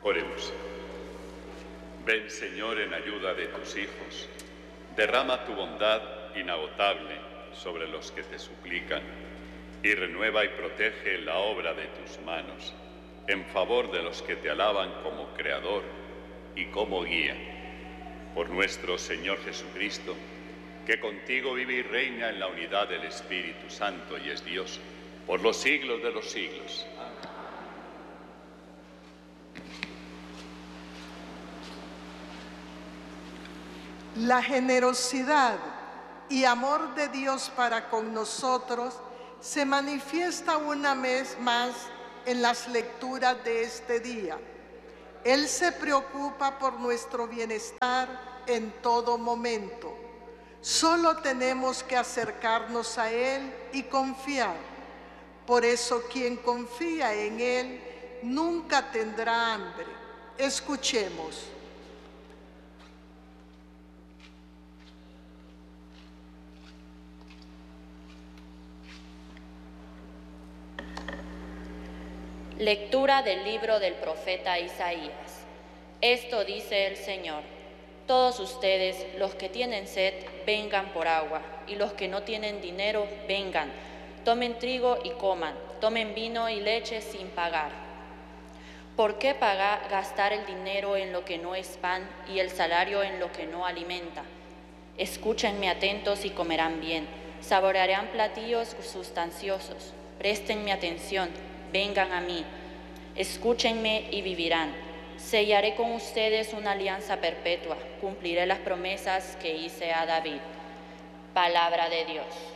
Oremos. Ven, Señor, en ayuda de tus hijos. Derrama tu bondad inagotable sobre los que te suplican y renueva y protege la obra de tus manos en favor de los que te alaban como Creador y como guía. Por nuestro Señor Jesucristo, que contigo vive y reina en la unidad del Espíritu Santo y es Dios, por los siglos de los siglos. La generosidad y amor de Dios para con nosotros se manifiesta una vez más en las lecturas de este día. Él se preocupa por nuestro bienestar en todo momento. Solo tenemos que acercarnos a Él y confiar. Por eso quien confía en Él nunca tendrá hambre. Escuchemos. Lectura del libro del profeta Isaías. Esto dice el Señor: todos ustedes, los que tienen sed, vengan por agua, y los que no tienen dinero, vengan. Tomen trigo y coman, tomen vino y leche sin pagar. ¿Por qué gastar el dinero en lo que no es pan y el salario en lo que no alimenta? Escúchenme atentos y comerán bien, saborearán platillos sustanciosos. Préstenme atención. Vengan a mí, escúchenme y vivirán. Sellaré con ustedes una alianza perpetua, cumpliré las promesas que hice a David. Palabra de Dios.